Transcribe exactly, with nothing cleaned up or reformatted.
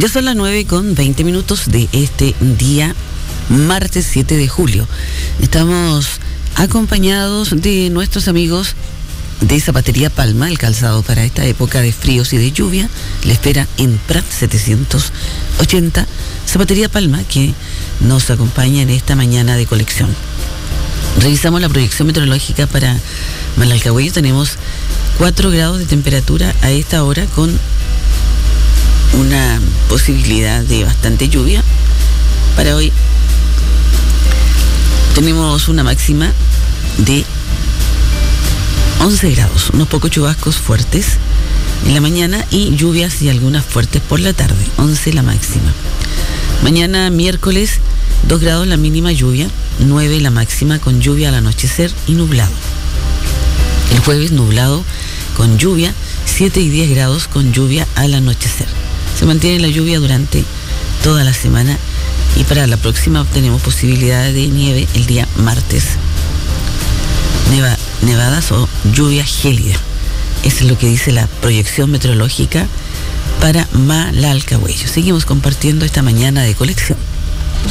Ya son las nueve con veinte minutos de este día, martes siete de julio. Estamos acompañados de nuestros amigos de Zapatería Palma. El calzado para esta época de fríos y de lluvia le espera en Prat setecientos ochenta. Zapatería Palma, que nos acompaña en esta mañana de colección. Revisamos la proyección meteorológica para Malalcahuello. Tenemos cuatro grados de temperatura a esta hora, con una posibilidad de bastante lluvia. Para hoy tenemos una máxima de once grados, unos pocos chubascos fuertes en la mañana y lluvias y algunas fuertes por la tarde. Once la máxima. Mañana miércoles, dos grados la mínima, lluvia, nueve la máxima, con lluvia al anochecer y nublado. El jueves nublado con lluvia, siete y diez grados con lluvia al anochecer. Se mantiene la lluvia durante toda la semana y para la próxima tenemos posibilidades de nieve el día martes. Neva, nevadas o lluvia gélida. Eso es lo que dice la proyección meteorológica para Malalcahuello. Seguimos compartiendo esta mañana de colección.